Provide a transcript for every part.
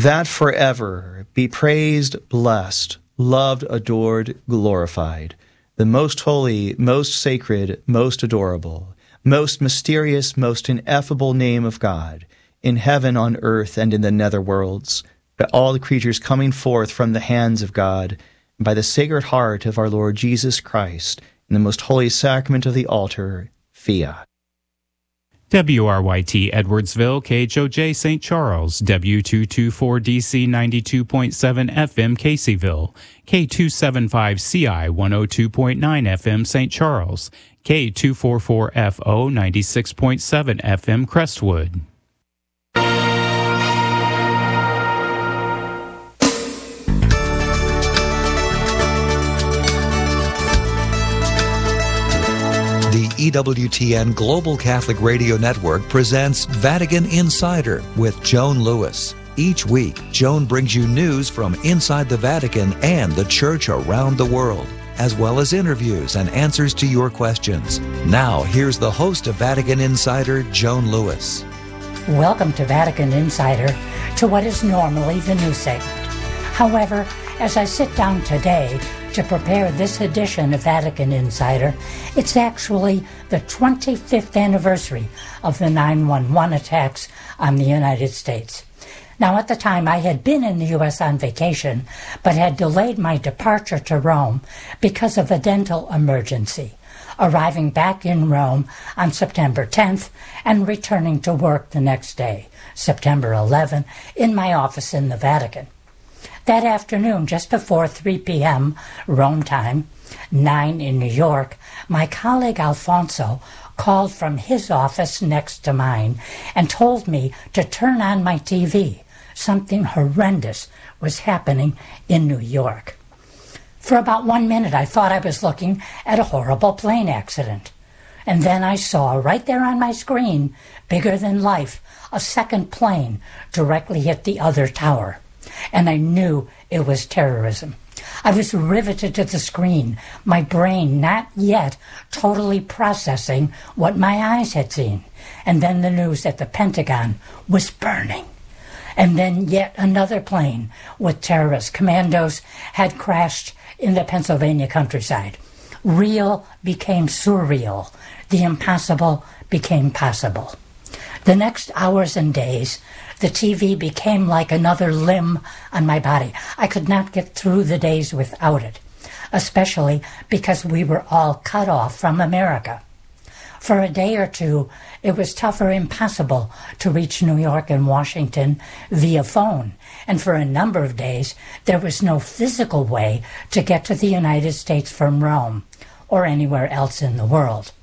that forever be praised, blessed, loved, adored, glorified, the most holy, most sacred, most adorable, most mysterious, most ineffable name of God, in heaven, on earth, and in the nether worlds, by all the creatures coming forth from the hands of God, and by the Sacred Heart of our Lord Jesus Christ, in the most holy sacrament of the altar, Fiat. WRYT Edwardsville, KHOJ St. Charles, W224DC 92.7 FM Caseyville, K275CI 102.9 FM St. Charles, K244FO 96.7 FM Crestwood. The EWTN Global Catholic Radio Network presents Vatican Insider with Joan Lewis. Each week, Joan brings you news from inside the Vatican and the Church around the world, as well as interviews and answers to your questions. Now, here's the host of Vatican Insider, Joan Lewis. Welcome to Vatican Insider, to what is normally the news segment. However, as I sit down today to prepare this edition of Vatican Insider, it's actually the 25th anniversary of the 9/11 attacks on the United States. Now, at the time, I had been in the U.S. on vacation, but had delayed my departure to Rome because of a dental emergency, arriving back in Rome on September 10th and returning to work the next day, September 11th, in my office in the Vatican. That afternoon, just before 3 p.m. Rome time, 9 in New York, my colleague Alfonso called from his office next to mine and told me to turn on my TV. Something horrendous was happening in New York. For about 1 minute, I thought I was looking at a horrible plane accident. And then I saw, right there on my screen, bigger than life, a second plane directly hit the other tower. And I knew it was terrorism. I was riveted to the screen, my brain not yet totally processing what my eyes had seen. And then the news that the Pentagon was burning. And then yet another plane with terrorist commandos had crashed in the Pennsylvania countryside. Real became surreal. The impossible became possible. The next hours and days, the TV became like another limb on my body. I could not get through the days without it, especially because we were all cut off from America. For a day or two, it was tough or impossible to reach New York and Washington via phone. And for a number of days, there was no physical way to get to the United States from Rome or anywhere else in the world.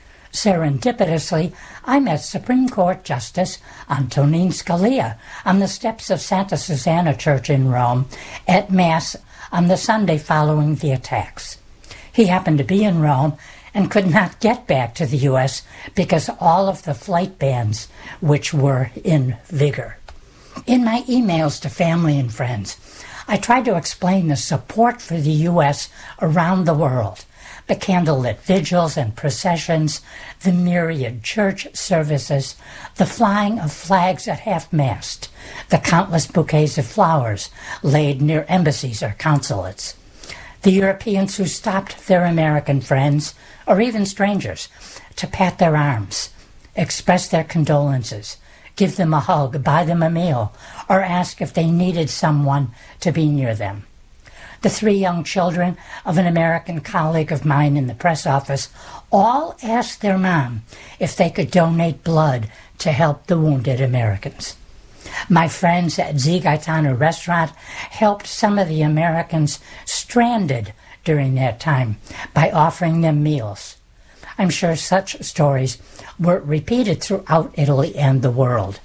Serendipitously, I met Supreme Court Justice Antonin Scalia on the steps of Santa Susanna Church in Rome at Mass on the Sunday following the attacks. He happened to be in Rome and could not get back to the U.S. because all of the flight bans which were in vigor. In my emails to family and friends, I tried to explain the support for the U.S. around the world, the candlelit vigils and processions, the myriad church services, the flying of flags at half-mast, the countless bouquets of flowers laid near embassies or consulates, the Europeans who stopped their American friends, or even strangers, to pat their arms, express their condolences, give them a hug, buy them a meal, or ask if they needed someone to be near them. The 3 young children of an American colleague of mine in the press office all asked their mom if they could donate blood to help the wounded Americans. My friends at Z Gaetano restaurant helped some of the Americans stranded during that time by offering them meals. I'm sure such stories were repeated throughout Italy and the world.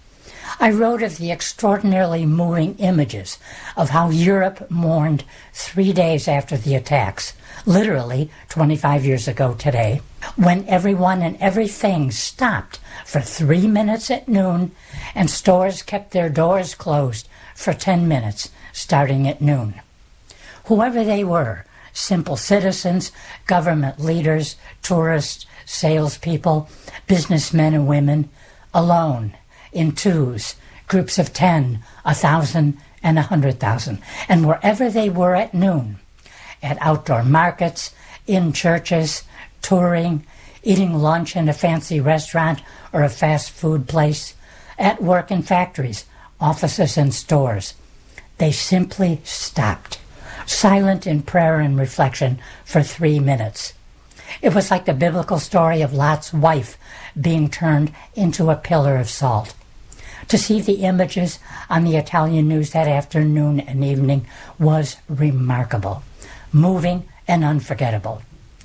I wrote of the extraordinarily moving images of how Europe mourned 3 days after the attacks, literally 25 years ago today, when everyone and everything stopped for 3 minutes at noon and stores kept their doors closed for 10 minutes starting at noon. Whoever they were, simple citizens, government leaders, tourists, salespeople, businessmen and women, alone, in twos, groups of 10, 1,000, and 100,000. And wherever they were at noon, at outdoor markets, in churches, touring, eating lunch in a fancy restaurant or a fast food place, at work in factories, offices, and stores, they simply stopped, silent in prayer and reflection for 3 minutes. It was like the biblical story of Lot's wife being turned into a pillar of salt. To see the images on the Italian news that afternoon and evening was remarkable, moving and unforgettable.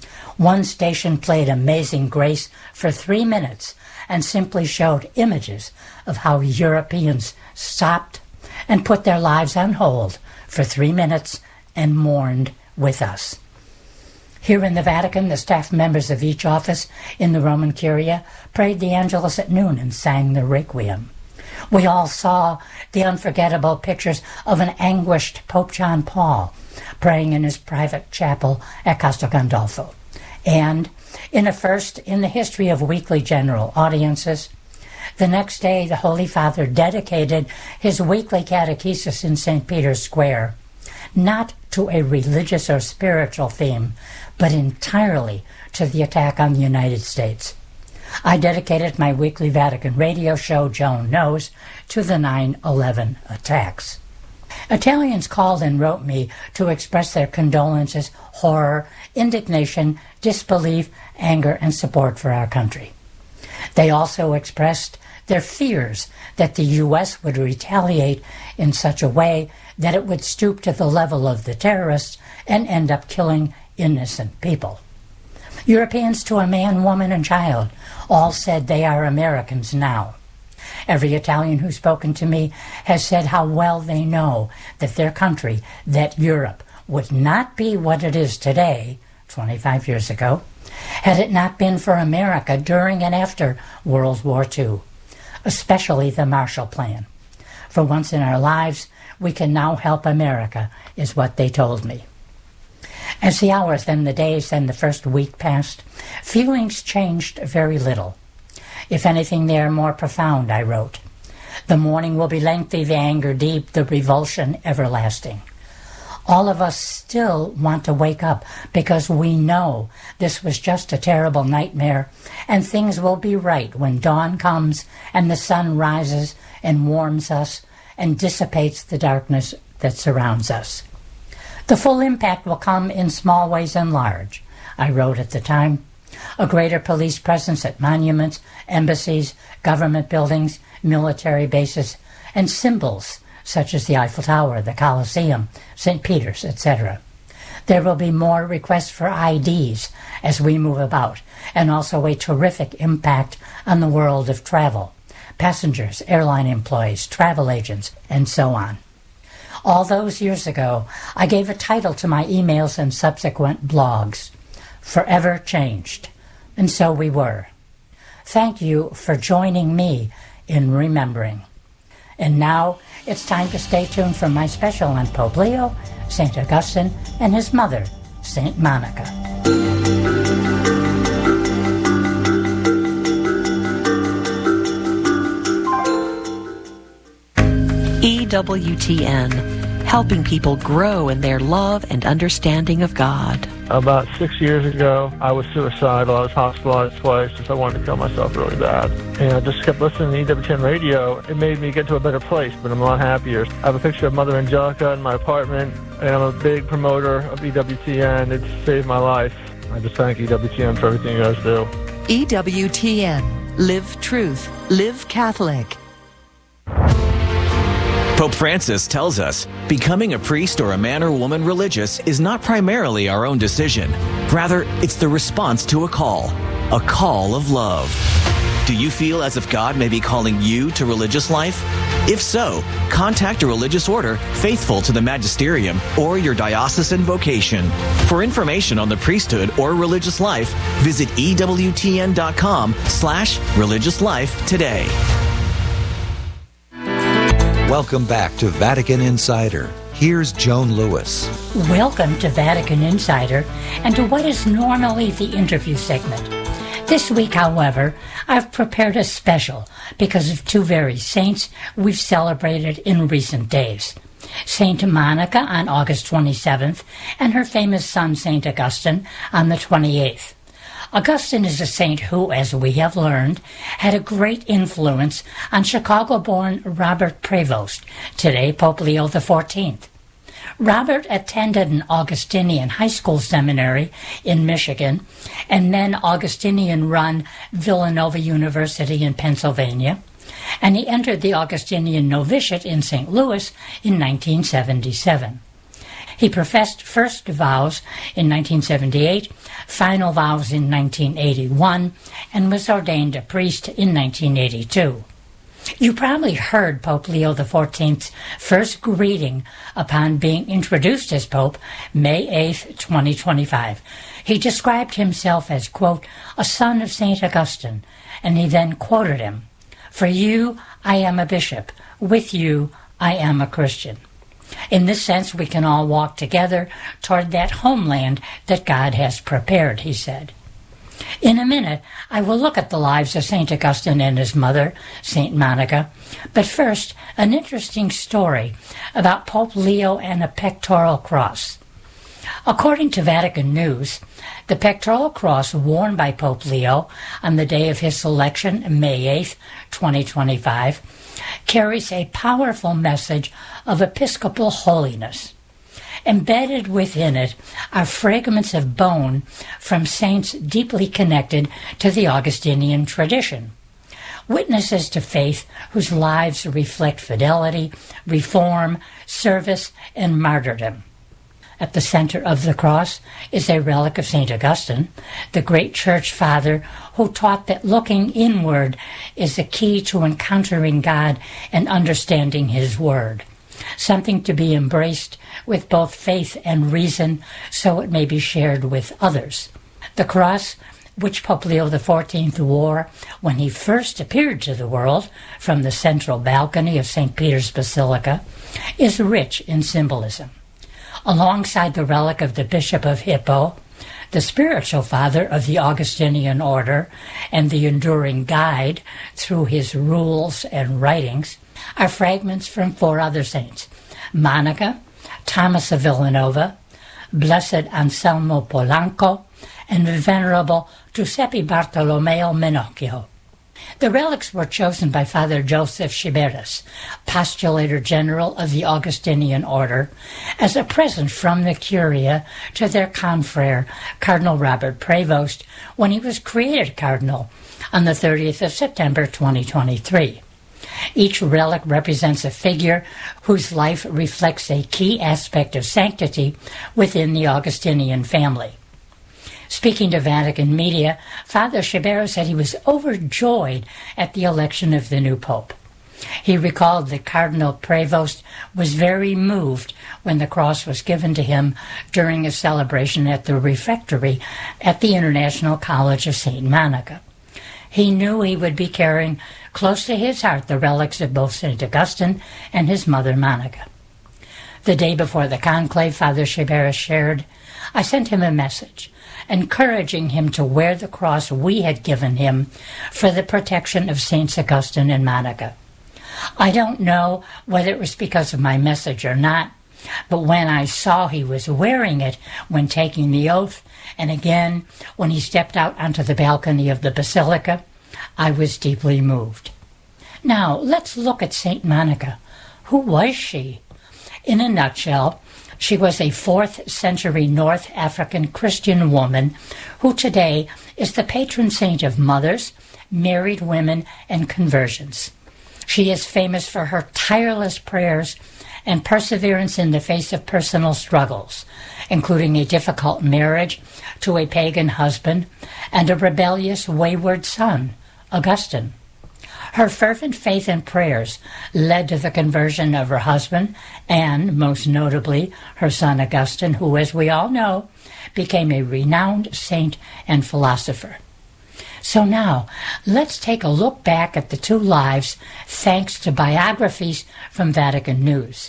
One station played Amazing Grace for 3 minutes and simply showed images of how Europeans stopped and put their lives on hold for 3 minutes and mourned with us. Here in the Vatican, the staff members of each office in the Roman Curia prayed the Angelus at noon and sang the Requiem. We all saw the unforgettable pictures of an anguished Pope John Paul praying in his private chapel at Castel Gandolfo. And in a first in the history of weekly general audiences, the next day the Holy Father dedicated his weekly catechesis in St. Peter's Square, not to a religious or spiritual theme, but entirely to the attack on the United States. I dedicated my weekly Vatican radio show, Joan Knows, to the 9/11 attacks. Italians called and wrote me to express their condolences, horror, indignation, disbelief, anger, and support for our country. They also expressed their fears that the U.S. would retaliate in such a way that it would stoop to the level of the terrorists and end up killing innocent people. Europeans, to a man, woman, and child, all said they are Americans now. Every Italian who's spoken to me has said how well they know that their country, that Europe, would not be what it is today, 25 years ago, had it not been for America during and after World War II, especially the Marshall Plan. For once in our lives, we can now help America, is what they told me. As the hours, then the days, then the first week passed, feelings changed very little. If anything, they are more profound, I wrote. The mourning will be lengthy, the anger deep, the revulsion everlasting. All of us still want to wake up because we know this was just a terrible nightmare and things will be right when dawn comes and the sun rises and warms us and dissipates the darkness that surrounds us. The full impact will come in small ways and large, I wrote at the time. A greater police presence at monuments, embassies, government buildings, military bases, and symbols such as the Eiffel Tower, the Colosseum, St. Peter's, etc. There will be more requests for IDs as we move about, and also a terrific impact on the world of travel, passengers, airline employees, travel agents, and so on. All those years ago, I gave a title to my emails and subsequent blogs, Forever Changed, and so we were. Thank you for joining me in remembering. And now it's time to stay tuned for my special on Pope Leo, St. Augustine, and his mother, St. Monica. EWTN, helping people grow in their love and understanding of God. About 6 years ago, I was suicidal. I was hospitalized twice because I wanted to kill myself really bad. And I just kept listening to EWTN radio. It made me get to a better place, but I'm a lot happier. I have a picture of Mother Angelica in my apartment, and I'm a big promoter of EWTN. It's saved my life. I just thank EWTN for everything you guys do. EWTN, live truth, live Catholic. Pope Francis tells us becoming a priest or a man or woman religious is not primarily our own decision. Rather, it's the response to a call of love. Do you feel as if God may be calling you to religious life? If so, contact a religious order faithful to the magisterium or your diocesan vocation. For information on the priesthood or religious life, visit EWTN.com/religious life today. Welcome back to Vatican Insider. Here's Joan Lewis. Welcome to Vatican Insider and to what is normally the interview segment. This week, however, I've prepared a special because of two very saints we've celebrated in recent days. Saint Monica on August 27th and her famous son Saint Augustine on the 28th. Augustine is a saint who, as we have learned, had a great influence on Chicago-born Robert Prevost, today Pope Leo XIV. Robert attended an Augustinian high school seminary in Michigan and then Augustinian-run Villanova University in Pennsylvania, and he entered the Augustinian novitiate in St. Louis in 1977. He professed first vows in 1978, final vows in 1981, and was ordained a priest in 1982. You probably heard Pope Leo XIV's first greeting upon being introduced as Pope, May 8, 2025. He described himself as, quote, a son of St. Augustine, and he then quoted him, "For you, I am a bishop. With you, I am a Christian." In this sense, we can all walk together toward that homeland that God has prepared, he said. In a minute, I will look at the lives of St. Augustine and his mother, St. Monica. But first, an interesting story about Pope Leo and a pectoral cross. According to Vatican News, the pectoral cross worn by Pope Leo on the day of his selection, May 8, 2025, carries a powerful message of episcopal holiness. Embedded within it are fragments of bone from saints deeply connected to the Augustinian tradition. Witnesses to faith whose lives reflect fidelity, reform, service, and martyrdom. At the center of the cross is a relic of St. Augustine, the great church father who taught that looking inward is the key to encountering God and understanding His Word. Something to be embraced with both faith and reason so it may be shared with others. The cross, which Pope Leo XIV wore when he first appeared to the world from the central balcony of St. Peter's Basilica, is rich in symbolism. Alongside the relic of the Bishop of Hippo, the spiritual father of the Augustinian order and the enduring guide through his rules and writings, are fragments from four other saints: Monica, Thomas of Villanova, Blessed Anselmo Polanco, and the Venerable Giuseppe Bartolomeo Menocchio. The relics were chosen by Father Joseph Chiberas, Postulator General of the Augustinian Order, as a present from the Curia to their confrere, Cardinal Robert Prevost, when he was created Cardinal on the 30th of September 2023. Each relic represents a figure whose life reflects a key aspect of sanctity within the Augustinian family. Speaking to Vatican media, Father Chiberas said he was overjoyed at the election of the new pope. He recalled that Cardinal Prevost was very moved when the cross was given to him during a celebration at the refectory at the International College of St. Monica. He knew he would be carrying close to his heart the relics of both St. Augustine and his mother Monica. The day before the conclave, Father Chiberas shared, "I sent him a message, encouraging him to wear the cross we had given him for the protection of Saints Augustine and Monica. I don't know whether it was because of my message or not, but when I saw he was wearing it when taking the oath, and again when he stepped out onto the balcony of the Basilica, I was deeply moved." Now, let's look at St. Monica. Who was she? In a nutshell, she was a 4th century North African Christian woman who today is the patron saint of mothers, married women, and conversions. She is famous for her tireless prayers and perseverance in the face of personal struggles, including a difficult marriage to a pagan husband and a rebellious, wayward son, Augustine. Her fervent faith and prayers led to the conversion of her husband and, most notably, her son Augustine, who, as we all know, became a renowned saint and philosopher. So now, let's take a look back at the two lives thanks to biographies from Vatican News.